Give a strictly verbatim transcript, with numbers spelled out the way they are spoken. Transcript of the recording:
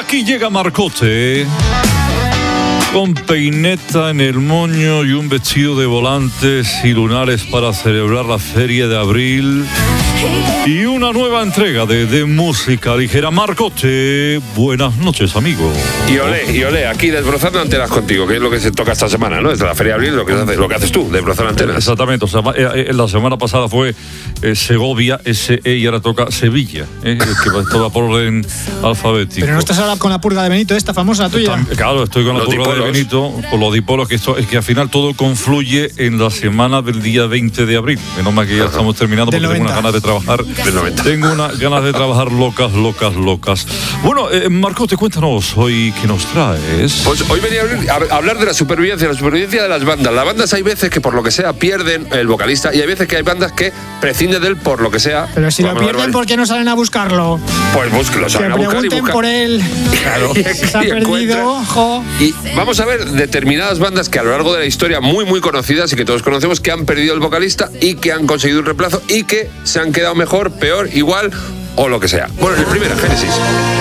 aquí llega Marcote, con peineta en el moño y un vestido de volantes y lunares para celebrar la Feria de Abril. Y una nueva entrega de, de música ligera. Marcote, buenas noches, amigo. Y olé, y olé, aquí desbrozando antenas contigo, que es lo que se toca esta semana, ¿no? Desde la Feria de Abril, lo que haces, lo que haces tú, desbrozar antenas. Exactamente, o sea, eh, la semana pasada fue eh, Segovia, S E, y ahora toca Sevilla, eh, que estaba por orden alfabético. Pero no estás ahora con la purga de Benito, esta famosa tuya. Tam, claro, estoy con la los purga dipolos. de Benito, por los dipolos, que esto es que al final todo confluye en la semana del día veinte de abril. Menos mal que ya estamos terminando porque tengo unas ganas de trabajar. Del noventa. Tengo unas ganas de trabajar locas, locas, locas. Bueno, eh, Marcote, cuéntanos hoy qué nos traes. Pues hoy venía a hablar de la supervivencia, la supervivencia de las bandas. Las bandas hay veces que por lo que sea pierden el vocalista y hay veces que hay bandas que prescinden de él por lo que sea. Pero si lo Vamos a ver, pierden, vale. ¿por qué no salen a buscarlo? Pues búsquelo, Que salen a buscar y pregunten buscan. por él. Claro. Si se ha Y perdido, encuentran. ojo. Y vamos a ver determinadas bandas que a lo largo de la historia muy muy conocidas y que todos conocemos, que han perdido el vocalista y que han conseguido un reemplazo y que se han quedado mejor, peor, igual o lo que sea. Bueno, el primero, Génesis.